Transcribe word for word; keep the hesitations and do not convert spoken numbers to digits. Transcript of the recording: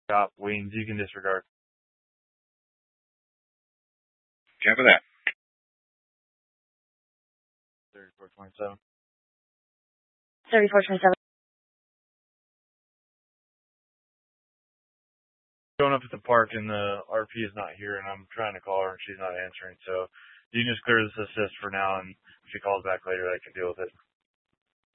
Stop, Weens, you can disregard. Copy that. thirty-four twenty-seven. thirty-four twenty-seven. Going up at the park and the R P is not here, and I'm trying to call her and she's not answering. So you can just clear this assist for now, and if she calls back later, I can deal with it.